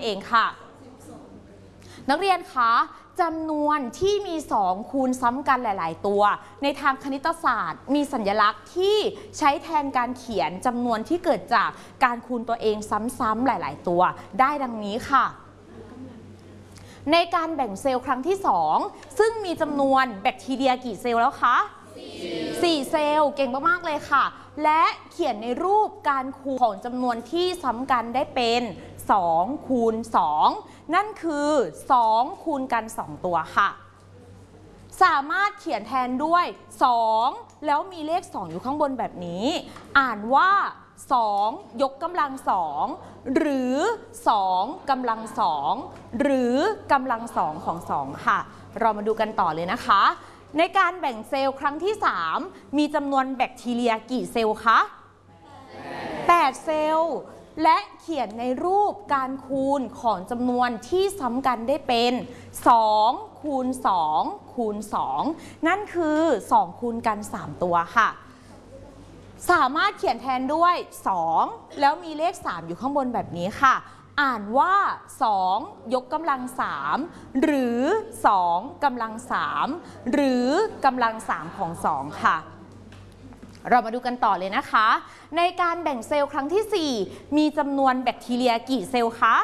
เองค่ะนักเรียนคะจำนวนที่มี2คูณซ้ำกันหลายๆตัวในทางคณิตศาสตร์มีสัญลักษณ์ที่ใช้แทนการเขียนจำนวนที่เกิดจากการคูณตัวเองซ้ำๆหลายๆตัวได้ดังนี้ค่ะในการแบ่งเซลล์ครั้งที่2ซึ่งมีจำนวนแบคทีเรียกี่เซลล์แล้วคะ4เซลล์เก่งมากๆเลยค่ะและเขียนในรูปการคูณของจำนวนที่ซ้ำกันได้เป็น2คูณ2นั่นคือ2คูณกัน2ตัวค่ะสามารถเขียนแทนด้วย2แล้วมีเลข2อยู่ข้างบนแบบนี้อ่านว่า2ยกกำลัง2หรือ2กำลัง2หรือกำลัง2ของ2ค่ะเรามาดูกันต่อเลยนะคะในการแบ่งเซลล์ครั้งที่3มีจำนวนแบคทีเรียกี่เซลล์คะ8เซลล์และเขียนในรูปการคูณของจำนวนที่ซ้ำกันได้เป็น2คูณ2คูณ2นั่นคือ2คูณกัน3ตัวค่ะสามารถเขียนแทนด้วย2แล้วมีเลข3อยู่ข้างบนแบบนี้ค่ะอ่านว่า2ยกกำลัง3หรือ2กำลัง3หรือกำลัง3ของ2ค่ะเรามาดูกันต่อเลยนะคะในการแบ่งเซลล์ครั้งที่4มีจำนวนแบคทีเรียกี่เซลล์คะ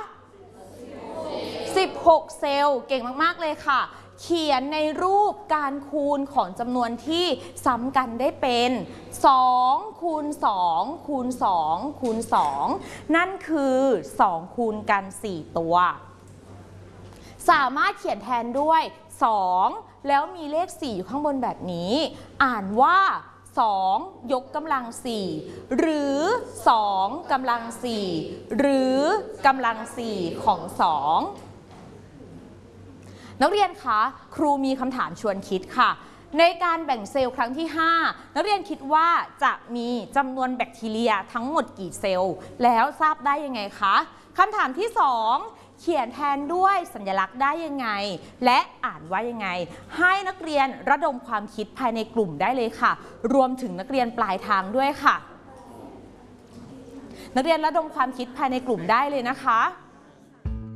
16เซลล์เก่งมากๆเลยค่ะเขียนในรูปการคูณของจำนวนที่ซ้ำกันได้เป็น2คูณ2คูณ2คูณ2นั่นคือ2คูณกัน4ตัวสามารถเขียนแทนด้วย2แล้วมีเลข4อยู่ข้างบนแบบนี้อ่านว่า2ยกกำลัง4หรือ2กำลัง4หรือกำลัง4ของ2นักเรียนคะครูมีคำถามชวนคิดค่ะในการแบ่งเซลล์ครั้งที่5นักเรียนคิดว่าจะมีจำนวนแบคทีเรียทั้งหมดกี่เซลล์แล้วทราบได้ยังไงคะคำถามที่2เขียนแทนด้วยสัญลักษณ์ได้ยังไงและอ่านว่ายังไงให้นักเรียนระดมความคิดภายในกลุ่มได้เลยค่ะรวมถึงนักเรียนปลายทางด้วยค่ะนักเรียนระดมความคิดภายในกลุ่มได้เลยนะคะ